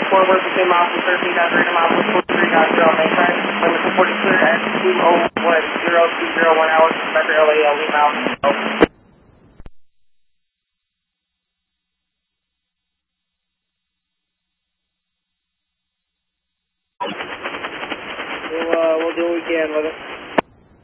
forward between miles 13.3 and miles 43.0 main track. Limit 240 clear at 201.0201 hours. Vector LAL miles. We'll do what we can with it.